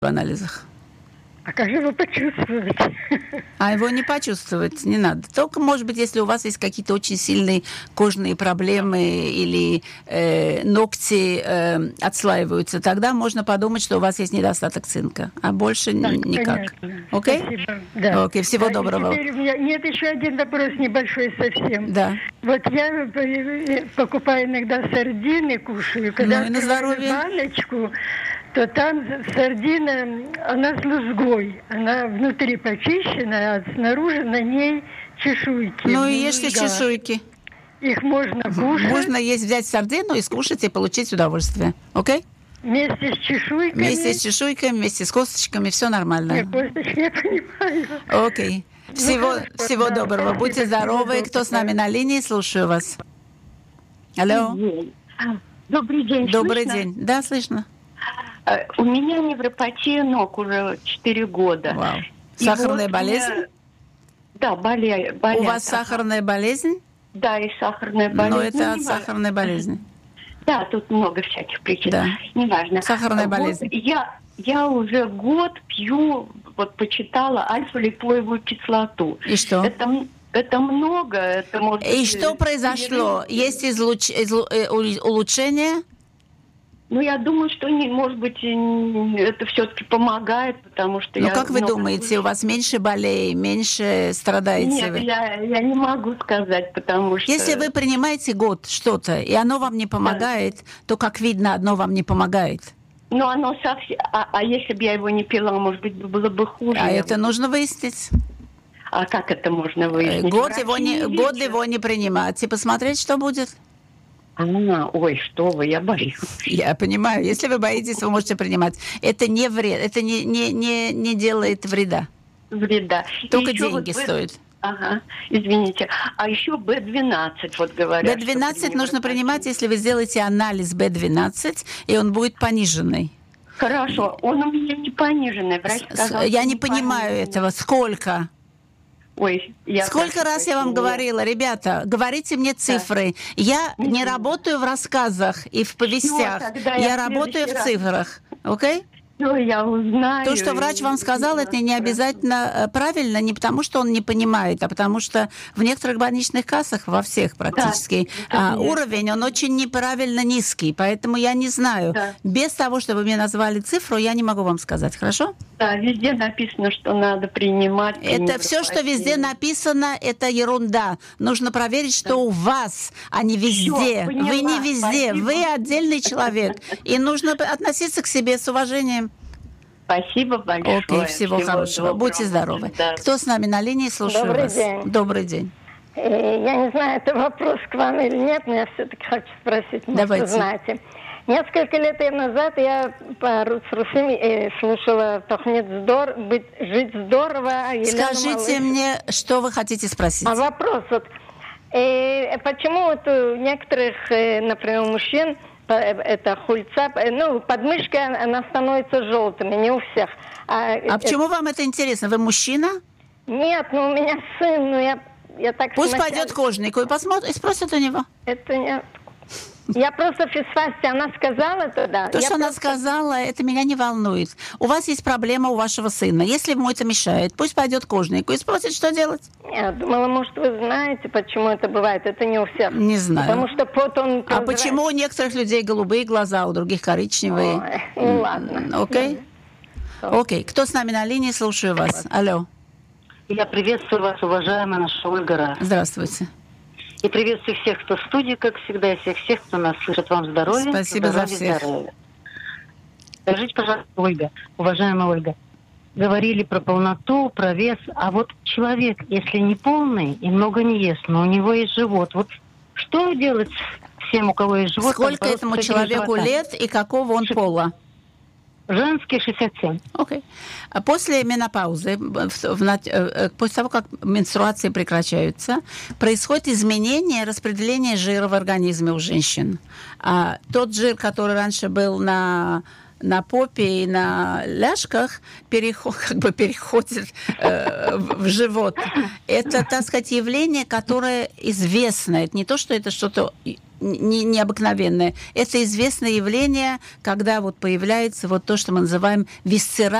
в анализах? А как же его почувствовать? А его не почувствовать не надо. Только, может быть, если у вас есть какие-то очень сильные кожные проблемы или ногти отслаиваются, тогда можно подумать, что у вас есть недостаток цинка. А больше никак. Окей? Спасибо. Да. Окей, всего доброго. Теперь у меня нет еще один вопрос небольшой совсем. Да. Вот я покупаю иногда сардины, кушаю. Когда Ну и на здоровье. баночку, то там сардина, она с лузгой. Она внутри почищена, а снаружи на ней чешуйки. Ну и ешьте чешуйки. Их можно кушать. Можно есть, взять сардину и скушать, и получить удовольствие. Окей? Вместе с чешуйками. Вместе с чешуйками, вместе с косточками, все нормально. Нет, косточки я понимаю. Окей. Всего доброго. Будьте здоровы. Кто с нами на линии? Слушаю вас. Алло. Добрый день. Добрый слышно? день. Да, слышно. У меня невропатия ног уже 4 года. Вау. И Сахарная вот болезнь? Да, болею. У вас сахарная болезнь? Да, и сахарная болезнь. Но это от неважно. сахарной болезни. Да, тут много всяких причин. Да. Неважно. Сахарная Вот болезнь. Я уже год пью, вот почитала, альфа-липоевую кислоту. И что? Это много. Это может И быть, что произошло? Есть улучшение? Ну, я думаю, что, может быть, это все-таки помогает, потому что Ну, я... как вы думаете, у вас меньше болей, меньше страдаете Нет, вы? я не могу сказать, потому что... Если вы принимаете год что-то, и оно вам не помогает, то, как видно, одно вам не помогает. Но оно совсем... А если бы я его не пила, может быть, было бы хуже. А это нужно выяснить. А как это можно выяснить? Год его не принимать и посмотреть, что будет. Ой, что вы, я боюсь. Я понимаю. Если вы боитесь, вы можете принимать. Это не вред, это не делает вреда. Вреда. Только деньги стоят. Ага, извините. А еще B12, вот говорят. B12 нужно принимать, если вы сделаете анализ B12, и он будет пониженный. Хорошо, он у меня не пониженный. Врач сказал, я не понимаю этого. Сколько? Ой, сколько раз я вам говорила, ребята, говорите мне цифры. Да. Я не работаю в рассказах и в повестях. Я работаю в цифрах. Окей? Ну, я узнаю. То, что врач вам сказал, это не обязательно правильно, не потому, что он не понимает, а потому что в некоторых больничных кассах, во всех практически, уровень, он очень неправильно низкий. Поэтому я не знаю. Да. Без того, чтобы вы мне назвали цифру, я не могу вам сказать. Хорошо? Да, везде написано, что надо принимать. Это все, что везде написано, это ерунда. Нужно проверить, что у вас, а не везде. Вы не везде, спасибо. Вы отдельный человек. И нужно относиться к себе с уважением. Спасибо большое. Окей, всего хорошего. Доброго. Будьте здоровы. Да. Кто с нами на линии? Слушаю Добрый вас. День. Добрый день. Я не знаю, это вопрос к вам или нет, но я все-таки хочу спросить, может, вы знаете. Несколько лет назад я по Русрусим слушала «Тохнет жить здорово». Скажите мне, что вы хотите спросить? А вопрос вот, почему вот у некоторых, например, мужчин, это хульца, подмышка, она становится желтыми, не у всех. Почему вам это интересно? Вы мужчина? Нет, у меня сын, я так... Пусть пойдет к кожнику и посмотрит, и спросит у него. Это нет. Я просто в физфасте, она сказала тогда. То, что она сказала, это меня не волнует. У вас есть проблема у вашего сына. Если ему это мешает, пусть пойдет к кожнику и спросит, что делать. Я думала, может, вы знаете, почему это бывает. Это не у всех. Не знаю. Потому что пот он... А почему у некоторых людей голубые глаза, у других коричневые? Ой, ну ладно. Окей? Окей. Кто с нами на линии? Слушаю вас. Алло. Я приветствую вас, уважаемая наша Ольга. Здравствуйте. И приветствую всех, кто в студии, как всегда, и всех, кто нас слышит. Вам здоровья. Спасибо здоровья, за всех. Здоровья. Скажите, пожалуйста, Ольга, уважаемая Ольга, говорили про полноту, про вес, а вот человек, если не полный и много не ест, но у него есть живот, вот что делать всем, у кого есть живот? Сколько этому человеку лет и какого он пола? Женский 67. Окей. После менопаузы, после того, как менструации прекращаются, происходит изменение распределения жира в организме у женщин. Тот жир, который раньше был на попе и на ляжках, переходит в живот. Это, так сказать, явление, которое известно. Это не то, что это что-то необыкновенное. Это известное явление, когда вот появляется вот то, что мы называем висцеральное